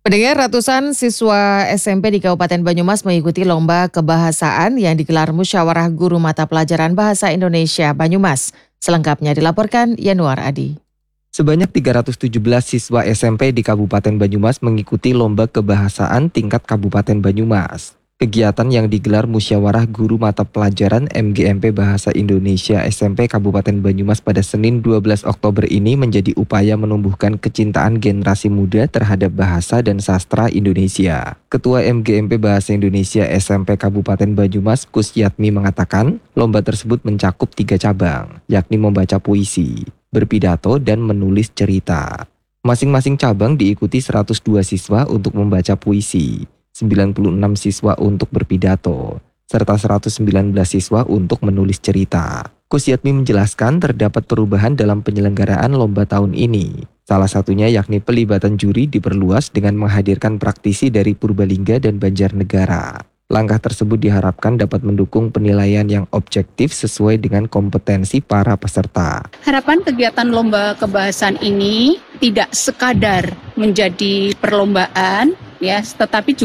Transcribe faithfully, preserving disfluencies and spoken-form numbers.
Pendengar, ratusan siswa S M P di Kabupaten Banyumas mengikuti lomba kebahasaan yang digelar Musyawarah Guru Mata Pelajaran Bahasa Indonesia Banyumas. Selengkapnya dilaporkan Yanuar Adi. Sebanyak tiga ratus tujuh belas siswa S M P di Kabupaten Banyumas mengikuti lomba kebahasaan tingkat Kabupaten Banyumas. Kegiatan yang digelar Musyawarah Guru Mata Pelajaran M G M P Bahasa Indonesia S M P Kabupaten Banyumas pada Senin dua belas Oktober ini menjadi upaya menumbuhkan kecintaan generasi muda terhadap bahasa dan sastra Indonesia. Ketua M G M P Bahasa Indonesia S M P Kabupaten Banyumas, Kus Yatmi mengatakan, lomba tersebut mencakup tiga cabang, yakni membaca puisi, berpidato, dan menulis cerita. Masing-masing cabang diikuti seratus dua siswa untuk membaca puisi, sembilan puluh enam siswa untuk berpidato, serta seratus sembilan belas siswa untuk menulis cerita. Kus Yatmi menjelaskan terdapat perubahan dalam penyelenggaraan lomba tahun ini. Salah satunya yakni pelibatan juri diperluas dengan menghadirkan praktisi dari Purbalingga dan Banjarnegara. Langkah tersebut diharapkan dapat mendukung penilaian yang objektif sesuai dengan kompetensi para peserta. Harapan kegiatan lomba kebahasaan ini tidak sekadar menjadi perlombaan, ya, tetapi juga